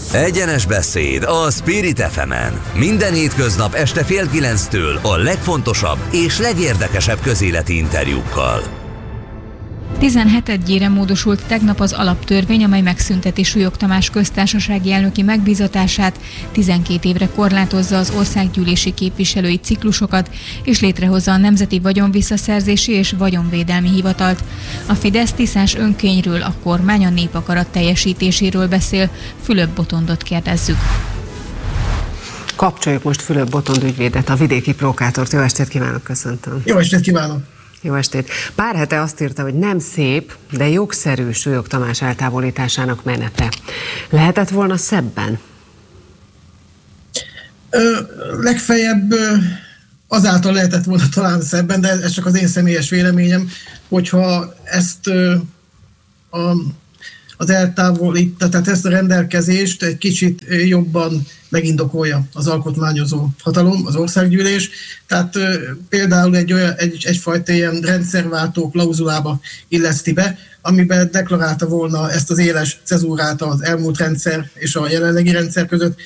Egyenes beszéd a Spirit FM-en. Minden hétköznap este 8:30 a legfontosabb és legérdekesebb közéleti interjúkkal. 17-ére módosult tegnap az alaptörvény, amely megszünteti Súlyog Tamás köztársasági elnöki megbízatását, 12 évre korlátozza az országgyűlési képviselői ciklusokat, és létrehozza a Nemzeti Vagyonvisszaszerzési és Vagyonvédelmi Hivatalt. A Fidesz tisztás önkényről, a kormány a népakarat teljesítéséről beszél. Fülöp Botondot kérdezzük. Kapcsoljuk most Fülöp Botond ügyvédet, a vidéki prókátort. Jó estét kívánok, köszöntöm. Jó estét kívánok! Jó estét! Pár hete azt írta, hogy nem szép, de jogszerű Súlyog Tamás eltávolításának menete. Lehetett volna szebben? Legfeljebb azáltal lehetett volna talán szebben, de ez csak az én személyes véleményem, hogyha ezt az tehát ezt a rendelkezést egy kicsit jobban megindokolja az alkotmányozó hatalom, az országgyűlés. Tehát például egyfajta ilyen rendszerváltó klauzulába illeszti be, amiben deklarálta volna ezt az éles cezúrát az elmúlt rendszer és a jelenlegi rendszer között,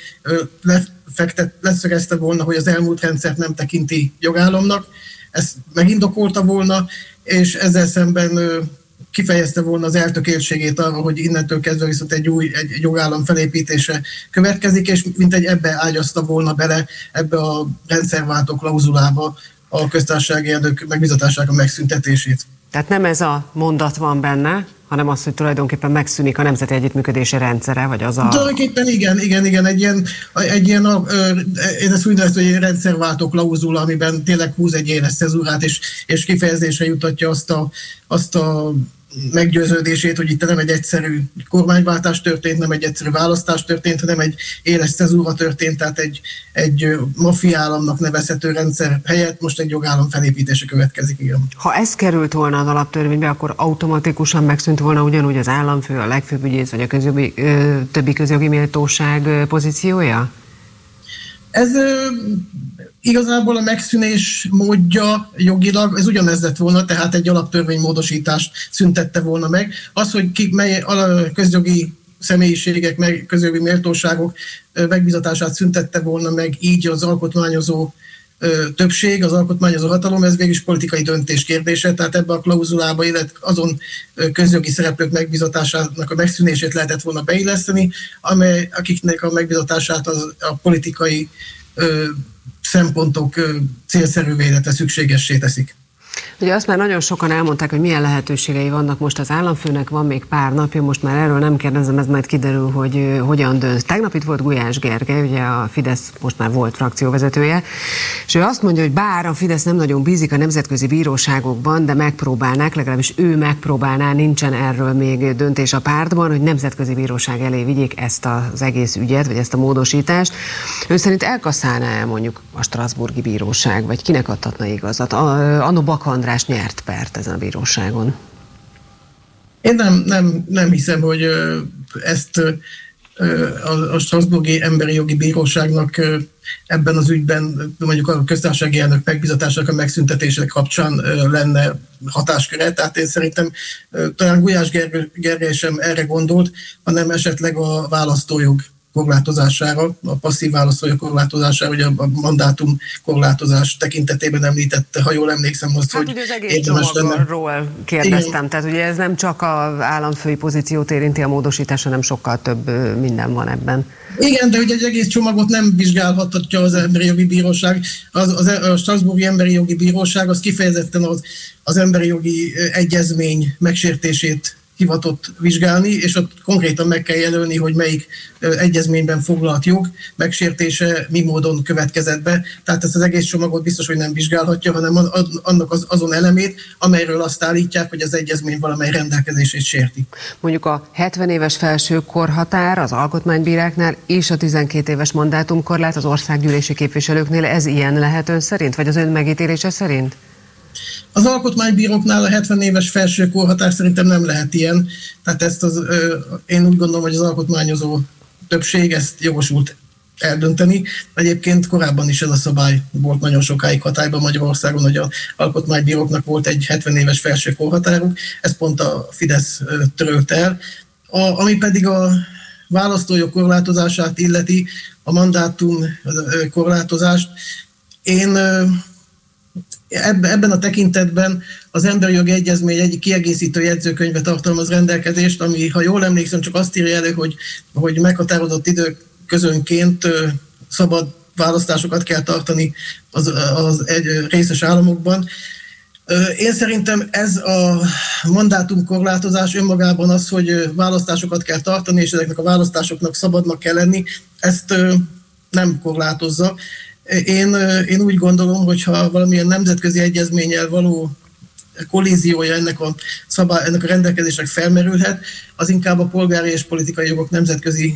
leszögezte volna, hogy az elmúlt rendszert nem tekinti jogállamnak, ezt megindokolta volna, és ezzel szemben kifejezte volna az eltökéltségét arra, hogy innentől kezdve viszont egy jogállam felépítése következik, és mintegy ebbe ágyazta volna bele, ebbe a rendszerváltó klauzulába a köztársasági elnök megbízatásának megszüntetését. Tehát nem ez a mondat van benne, hanem az, hogy tulajdonképpen megszűnik a nemzeti együttműködési rendszere, vagy az a... Tulajdonképpen igen, egy ilyen én ezt úgy nevezem, hogy egy rendszerváltó klauzula, amiben tényleg húz egy éles cezúrát, és kifejezésre jutatja azt a meggyőződését, hogy itt nem egy egyszerű kormányváltás történt, nem egy egyszerű választás történt, hanem egy éles cezúra történt, tehát egy maffiaállamnak nevezhető rendszer helyett most egy jogállam felépítése következik, igen. Ha ez került volna az alaptörvénybe, akkor automatikusan megszűnt volna ugyanúgy az államfő, a legfőbb ügyész, vagy a többi közjogi méltóság pozíciója? Ez igazából a megszűnés módja jogilag, ez ugyanez lett volna, tehát egy alaptörvénymódosítást szüntette volna meg. Az, hogy mely közjogi személyiségek, közjogi méltóságok megbízatását szüntette volna meg, így az alkotmányozó többség, az alkotmányozó hatalom, ez végülis politikai döntés kérdése, tehát ebbe a klauzulába, illetve azon közjogi szereplők megbízatásának a megszűnését lehetett volna beilleszteni, akiknek a megbízatását a politikai szempontok célszerűvé, illetve szükségessé teszik. Ugye azt már nagyon sokan elmondták, hogy milyen lehetőségei vannak most az államfőnek, van még pár napja, most már erről nem kérdezem, ez majd kiderül, hogy hogyan dönt. Tegnap itt volt Gulyás Gergely, ugye a Fidesz most már volt frakcióvezetője, és ő azt mondja, hogy bár a Fidesz nem nagyon bízik a nemzetközi bíróságokban, de megpróbálnák, legalábbis ő megpróbálná, nincsen erről még döntés a pártban, hogy nemzetközi bíróság elé vigyék ezt az egész ügyet, vagy ezt a módosítást. Ő szerint elkasszálná mondjuk a strasbourgi bíróság, vagy kinek adhatna igazat? Anno Bak András nyert pert ezen a bíróságon. Én nem hiszem, hogy ezt a Strasbourgi Emberi Jogi Bíróságnak ebben az ügyben, mondjuk a köztársasági elnök megbízatásának a megszüntetése kapcsán lenne hatásköre. Tehát én szerintem talán Gulyás Gergely sem erre gondolt, hanem esetleg a választójog korlátozására, a passzív választójog korlátozására, ugye a mandátum korlátozás tekintetében említette, ha jól emlékszem azt, hogy ugye az egész csomagról kérdeztem, igen. Tehát ugye ez nem csak az államfői pozíciót érinti a módosítás, hanem sokkal több minden van ebben. Igen, de ugye egy egész csomagot nem vizsgálhatja az Emberi Jogi Bíróság. A Strasbourgi Emberi Jogi Bíróság az kifejezetten az emberi jogi egyezmény megsértését hivatott vizsgálni, és ott konkrétan meg kell jelölni, hogy melyik egyezményben foglalt jog megsértése mi módon következett be. Tehát ezt az egész csomagot biztos, hogy nem vizsgálhatja, hanem annak azon elemét, amelyről azt állítják, hogy az egyezmény valamely rendelkezését sérti. Mondjuk a 70 éves felső korhatár az alkotmánybíráknál és a 12 éves mandátumkorlát az országgyűlési képviselőknél, ez ilyen lehet ön szerint, vagy az ön megítélése szerint? Az alkotmánybíróknál a 70 éves felső korhatár szerintem nem lehet ilyen. Tehát ezt én úgy gondolom, hogy az alkotmányozó többség ezt jogosult eldönteni. Egyébként korábban is ez a szabály volt nagyon sokáig hatályban Magyarországon, hogy az alkotmánybíróknak volt egy 70 éves felső korhatáruk, ezt pont a Fidesz törölte el. Ami pedig a választójog korlátozását illeti, a mandátum korlátozást, én ebben a tekintetben az Emberi Jogi Egyezmény egyik kiegészítő jegyzőkönyve tartalmaz rendelkezést, ami, ha jól emlékszem, csak azt írja elő, hogy meghatározott időközönként szabad választásokat kell tartani az részes államokban. Én szerintem ez a mandátumkorlátozás önmagában az, hogy választásokat kell tartani, és ezeknek a választásoknak szabadnak kell lenni, ezt nem korlátozza. Én úgy gondolom, hogy ha valamilyen nemzetközi egyezménnyel való kollíziója ennek a rendelkezésnek felmerülhet, az inkább a polgári és politikai jogok nemzetközi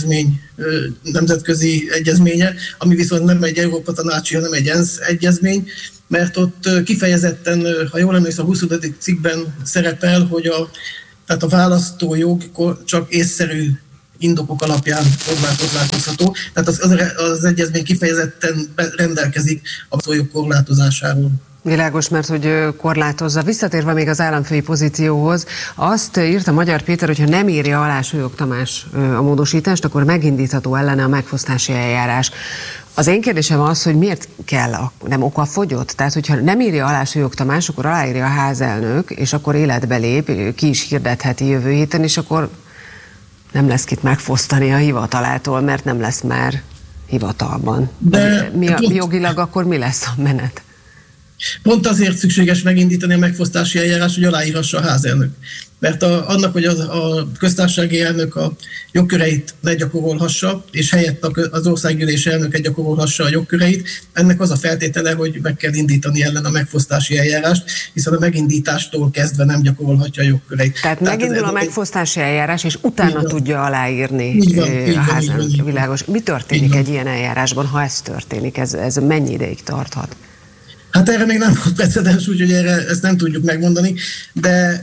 egyezménye, ami viszont nem egy Európa Tanácsi, hanem egy ENSZ egyezmény, mert ott kifejezetten, ha jól emlékszem, a 25. cikkben szerepel, hogy tehát a választójog csak észszerű indokok alapján korlátozható. Tehát az egyezmény kifejezetten rendelkezik a választójog korlátozásáról. Világos, mert hogy korlátozza. Visszatérve még az államfői pozícióhoz, azt írta Magyar Péter, hogy ha nem írja alá Súlyog Tamás a módosítást, akkor megindítható ellene a megfosztási eljárás. Az én kérdésem az, hogy miért kell, nem okafogyott? Tehát, hogyha nem írja alá Súlyog Tamás, akkor aláírja a házelnök, és akkor életbe lép, ki is hirdetheti jövő héten, és akkor nem lesz kit megfosztani a hivatalától, mert nem lesz már hivatalban. De jogilag akkor mi lesz a menet? Pont azért szükséges megindítani a megfosztási eljárás, hogy aláírhassa a házelnök. Mert annak, hogy a köztársasági elnök a jogköreit ne gyakorolhassa, és helyett az országgyűlés elnöke gyakorolhassa a jogköreit, ennek az a feltétele, hogy meg kell indítani ellen a megfosztási eljárást, hiszen a megindítástól kezdve nem gyakorolhatja a jogköreit. Tehát megindul a megfosztási eljárás, és utána tudja aláírni a házelnök. Világos. Mi történik egy ilyen eljárásban, ha ez történik? Ez mennyi ideig tarthat? Hát erre még nem volt precedens, úgyhogy ezt nem tudjuk megmondani, de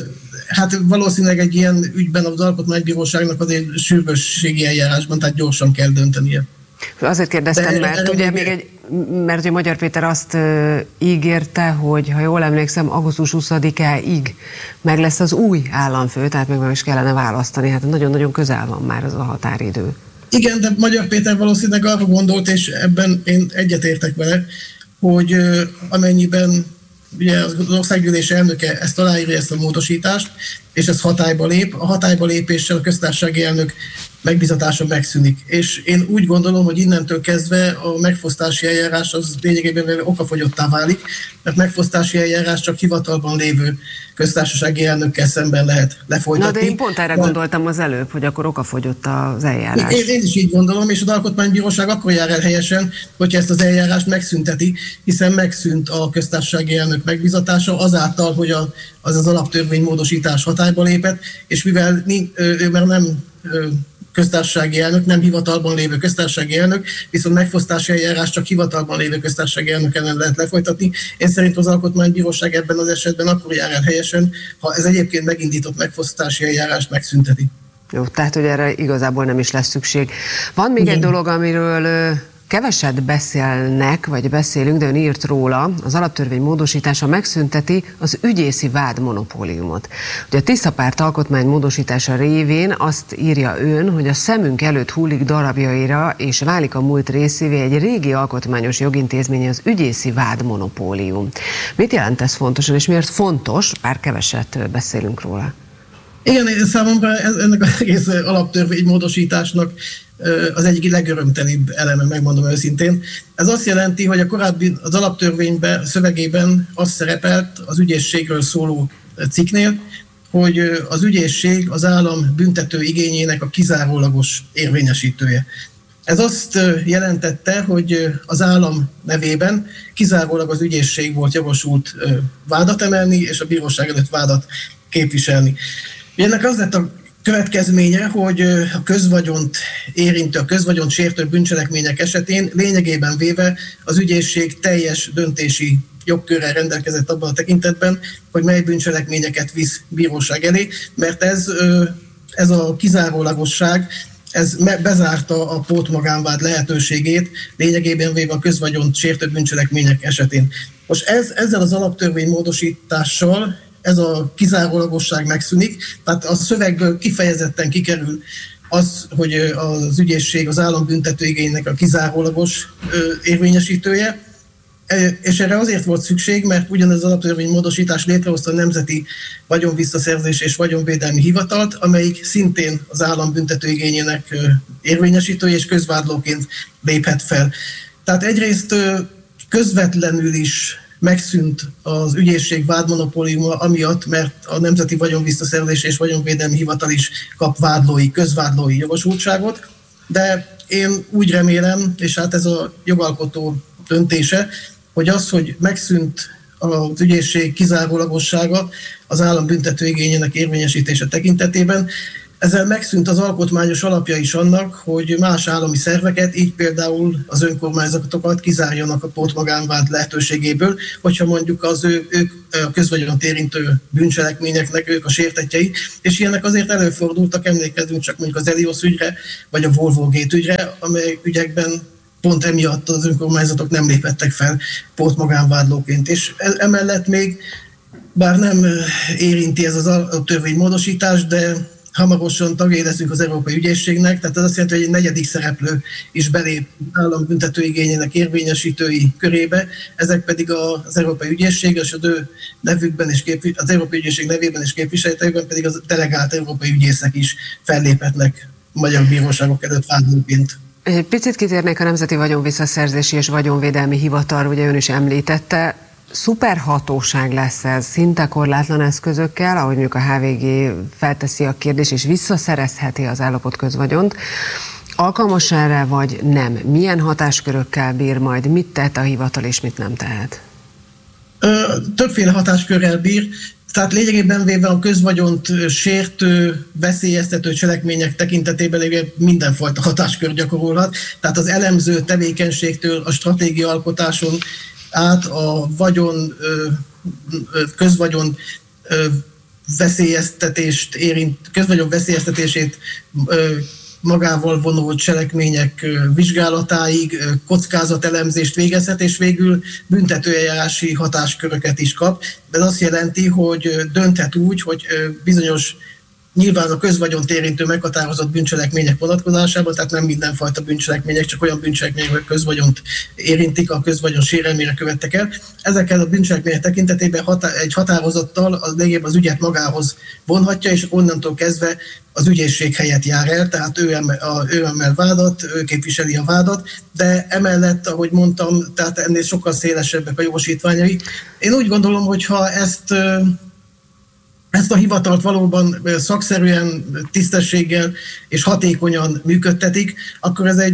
hát valószínűleg egy ilyen ügyben az Alkotmánybíróságnak azért sürgősségi eljárásban, tehát gyorsan kell döntenie. Azért kérdeztem, mert ugye mert ugye Magyar Péter azt ígérte, hogy ha jól emlékszem, augusztus 20-áig meg lesz az új államfő, tehát meg is kellene választani, hát nagyon-nagyon közel van már az a határidő. Igen, de Magyar Péter valószínűleg arra gondolt, és ebben én egyetértek vele, hogy amennyiben ugye az országgyűlés elnöke ezt aláírja, ezt a módosítást, és ez hatályba lép, a hatályba lépéssel a köztársasági elnök megbízatása megszűnik. És én úgy gondolom, hogy innentől kezdve a megfosztási eljárás az lényegében okafogyottá válik, mert megfosztási eljárás csak hivatalban lévő köztársasági elnökkel szemben lehet lefolytatni. Na de én pont erre gondoltam az előbb, hogy akkor okafogyott az eljárás. Én is így gondolom, és az Alkotmánybíróság akkor jár el helyesen, hogyha ezt az eljárást megszünteti, hiszen megszűnt a köztársasági elnök megbízatása azáltal, hogy az alaptörvénymódosítás hatályba lépett, és mivel ő már nem köztársasági elnök, nem hivatalban lévő köztársasági elnök, viszont megfosztási eljárás csak hivatalban lévő köztársasági elnök ellen lehet lefolytatni. Én szerint az Alkotmánybíróság ebben az esetben akkor jár el helyesen, ha ez egyébként megindított megfosztási eljárást megszünteti. Jó, tehát hogy erre igazából nem is lesz szükség. Van még egy dolog, amiről keveset beszélnek, vagy beszélünk, de ön írt róla, az alaptörvény módosítása megszünteti az ügyészi vádmonopóliumot. Ugye a Tisza Párt alkotmány módosítása révén azt írja ön, hogy a szemünk előtt hullik darabjaira, és válik a múlt részévé egy régi alkotmányos jogintézmény, az ügyészi vádmonopólium. Mit jelent ez fontosan, és miért fontos, bár keveset beszélünk róla? Igen, számomra ennek az egész alaptörvény módosításnak az egyik legörömtelibb eleme, megmondom őszintén. Ez azt jelenti, hogy a korábbi az alaptörvényben, szövegében az szerepelt az ügyészségről szóló cikknél, hogy az ügyészség az állam büntető igényének a kizárólagos érvényesítője. Ez azt jelentette, hogy az állam nevében kizárólag az ügyészség volt jogosult vádat emelni, és a bíróság előtt vádat képviselni. Ennek az lett a következménye, hogy a közvagyont érintő, a közvagyont sértő bűncselekmények esetén lényegében véve az ügyészség teljes döntési jogkörrel rendelkezett abban a tekintetben, hogy mely bűncselekményeket visz bíróság elé, mert ez a kizárólagosság, ez bezárta a pótmagánvád lehetőségét, lényegében véve a közvagyont sértő bűncselekmények esetén. Most ezzel az alaptörvény módosítással ez a kizárólagosság megszűnik, tehát a szövegből kifejezetten kikerül, az, hogy az ügyészség az állam büntetőigényének a kizárólagos érvényesítője, és erre azért volt szükség, mert ugyanez az alaptörvény módosítás létrehozta a Nemzeti Vagyonvisszaszerzés és Vagyonvédelmi Hivatalt, amelyik szintén az állam büntetőigényének érvényesítője és közvádlóként léphet fel. Tehát egyrészt közvetlenül is megszűnt az ügyészség vádmonopóliuma amiatt, mert a Nemzeti Vagyonvisszaszerzés és Vagyonvédelmi Hivatal is kap közvádlói jogosultságot, de én úgy remélem, és hát ez a jogalkotó döntése, hogy az, hogy megszűnt az ügyészség kizárólagossága az állam büntetőigényének érvényesítése tekintetében, ezzel megszűnt az alkotmányos alapja is annak, hogy más állami szerveket, így például az önkormányzatokat kizárjanak a pótmagánvád lehetőségéből, hogyha mondjuk ők a közvagyont érintő bűncselekményeknek ők a sértettjei, és ilyenek azért előfordultak, emlékezzünk csak mondjuk az Elios ügyre, vagy a Volvo Gate ügyre, amely ügyekben pont emiatt az önkormányzatok nem lépettek fel pótmagánvádlóként. És emellett még, bár nem érinti ez az törvénymódosítás, de hamarosan tagjai leszünk az Európai Ügyészségnek, tehát ez azt jelenti, hogy egy negyedik szereplő is belép állam büntetőigényének érvényesítői körébe, ezek pedig az Európai Ügyészség, és az ő nevükben és az Európai Ügyészség nevében és képviseletében pedig az delegált európai ügyészek is felléphetnek magyar bíróságok előtt vádlóként. Egy picit kitérnék a Nemzeti Vagyonvisszaszerzési és Vagyonvédelmi Hivatalra, ugye ön is említette. Szuperhatóság lesz ez, szinte korlátlan eszközökkel, ahogy mondjuk a HVG felteszi a kérdést, és visszaszerezheti az ellopott közvagyont. Alkalmas erre, vagy nem? Milyen hatáskörökkel bír majd? Mit tett a hivatal, és mit nem tehet? Többféle hatáskörrel bír. Tehát lényegében véve a közvagyont sértő, veszélyeztető cselekmények tekintetében mindenfajta hatáskör gyakorolhat. Tehát az elemző tevékenységtől a stratégiaalkotáson át a közvagyon veszélyeztetését magával vonó cselekmények vizsgálatáig kockázatelemzést végezhet, és végül büntetőeljárási hatásköröket is kap. Ez azt jelenti, hogy dönthet úgy, hogy bizonyos nyilván a közvagyont érintő meghatározott bűncselekmények vonatkozásában, tehát nem mindenfajta bűncselekmények, csak olyan bűncselekmények, hogy közvagyont érintik, a közvagyon sérelmére követtek el. Ezekkel a bűncselekmények tekintetében egy határozattal az ügyet magához vonhatja, és onnantól kezdve az ügyészség helyett jár el, tehát ő emel vádat, ő képviseli a vádat, de emellett, ahogy mondtam, tehát ennél sokkal szélesebbek a jogosítványai. Én úgy gondolom, hogy ha ezt a hivatalt valóban szakszerűen, tisztességgel és hatékonyan működtetik, akkor ez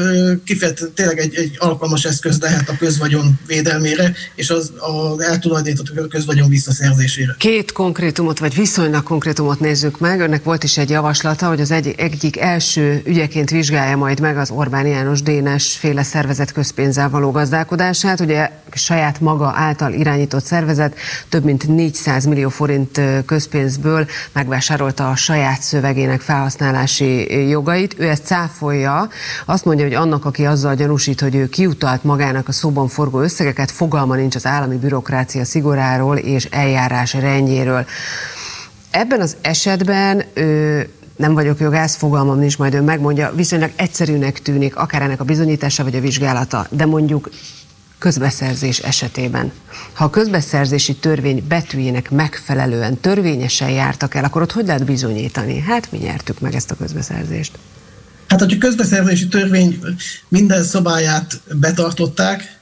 tényleg egy alkalmas eszköz lehet a közvagyon védelmére és az eltulajdonított közvagyon visszaszerzésére. Két konkrétumot, vagy viszonylag konkrétumot nézzük meg. Önnek volt is egy javaslata, hogy az egyik első ügyeként vizsgálja majd meg az Orbán János Dénes féle szervezet közpénzzel való gazdálkodását. Ugye saját maga által irányított szervezet több mint 400 millió forint közpénzből megvásárolta a saját szövegének felhasználási jogait. Ő ezt cáfolja, azt mondja, hogy annak, aki azzal gyanúsít, hogy ő kiutalt magának a szóban forgó összegeket, fogalma nincs az állami bürokrácia szigoráról és eljárás rendjéről. Ebben az esetben nem vagyok jogász, fogalmam nincs, majd ön megmondja, viszonylag egyszerűnek tűnik akár ennek a bizonyítása vagy a vizsgálata, de mondjuk közbeszerzés esetében. Ha a közbeszerzési törvény betűjének megfelelően törvényesen jártak el, akkor ott hogy lehet bizonyítani? Hát mi nyertük meg ezt a közbeszerzést. Hát, hogy a közbeszerzési törvény minden szabályát betartották,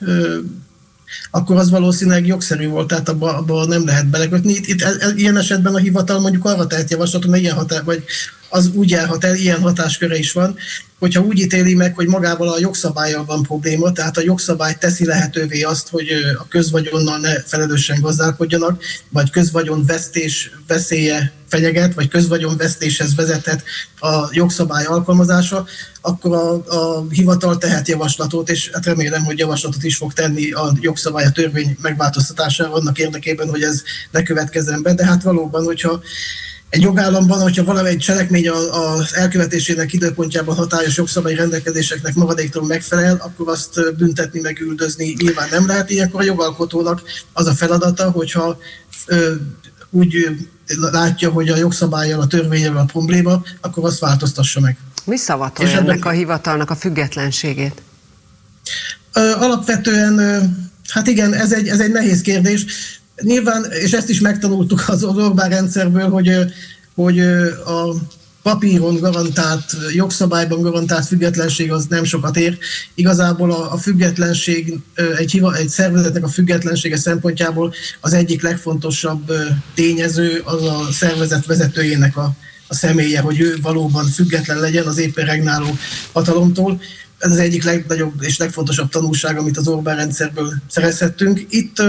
akkor az valószínűleg jogszerű volt, tehát abba nem lehet belekötni. Itt ilyen esetben a hivatal mondjuk arra tehet javaslatot, vagy az úgy járhat el, ilyen hatásköre is van, hogyha úgy ítéli meg, hogy magával a jogszabállyal van probléma, tehát a jogszabály teszi lehetővé azt, hogy a közvagyonnal ne felelősen gazdálkodjanak, vagy közvagyon vesztés veszélye fenyeget, vagy közvagyon vesztéshez vezethet a jogszabály alkalmazása, akkor a hivatal tehet javaslatot, és hát remélem, hogy javaslatot is fog tenni a jogszabály, a törvény megváltoztatására annak érdekében, hogy ez ne következzen be, de hát valóban, hogyha egy jogállamban, hogyha valamely cselekmény az elkövetésének időpontjában hatályos jogszabályi rendelkezéseknek maradéktalanul megfelel, akkor azt büntetni, megüldözni nyilván nem lehet. Ilyenkor a jogalkotónak az a feladata, hogyha úgy látja, hogy a jogszabállyal, a törvényel a probléma, akkor azt változtassa meg. Mi szavatolja ennek a hivatalnak a függetlenségét? Alapvetően, hát igen, ez egy nehéz kérdés. Nyilván, és ezt is megtanultuk az Orbán rendszerből, hogy a papíron garantált, jogszabályban garantált függetlenség az nem sokat ér. Igazából a függetlenség, egy szervezetnek a függetlensége szempontjából az egyik legfontosabb tényező az a szervezet vezetőjének a személye, hogy ő valóban független legyen az éppen regnáló hatalomtól. Ez az egyik legnagyobb és legfontosabb tanulság, amit az Orbán rendszerből szerezhettünk.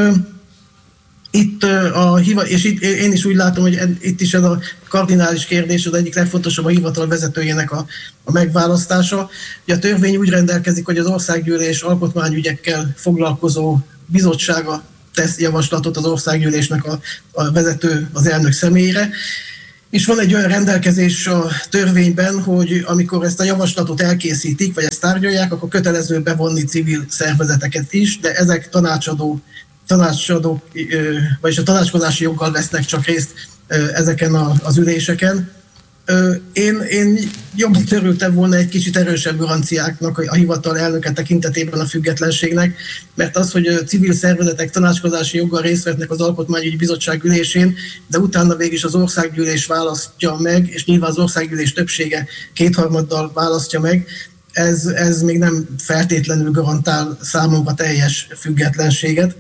És én is úgy látom, hogy itt is ez a kardinális kérdés, az egyik legfontosabb a hivatal vezetőjének a megválasztása. Ugye a törvény úgy rendelkezik, hogy az Országgyűlés alkotmányügyekkel foglalkozó bizottsága tesz javaslatot az Országgyűlésnek a vezető, az elnök személyére. És van egy olyan rendelkezés a törvényben, hogy amikor ezt a javaslatot elkészítik, vagy ezt tárgyalják, akkor kötelező bevonni civil szervezeteket is, de ezek tanácsadók, vagyis a tanácskozási joggal vesznek csak részt ezeken az üléseken. Én jobban örültem volna egy kicsit erősebb garanciáknak a hivatal elnöke tekintetében a függetlenségnek, mert az, hogy civil szervezetek tanácskozási joggal részt vettnek az Alkotmányügyi Bizottság ülésén, de utána végig is az Országgyűlés választja meg, és nyilván az Országgyűlés többsége 2/3 választja meg, ez még nem feltétlenül garantál számomra teljes függetlenséget,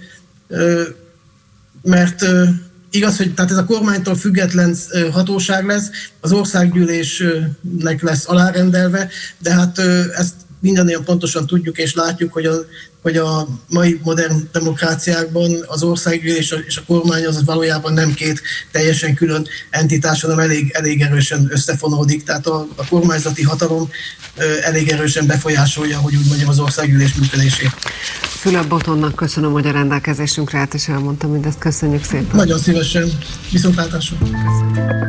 mert igaz, hogy tehát ez a kormánytól független hatóság lesz, az Országgyűlésnek lesz alárendelve, de hát ezt mindannyian pontosan tudjuk és látjuk, hogy a mai modern demokráciákban az Országgyűlés és a kormány az valójában nem két teljesen külön entitás, hanem elég erősen összefonódik. Tehát a kormányzati hatalom elég erősen befolyásolja, hogy úgy mondjam, az Országgyűlés működését. Fülöp Botondnak köszönöm, hogy a rendelkezésünkre állt, és elmondtam mindezt. Köszönjük szépen. Nagyon szívesen. Viszontlátásra.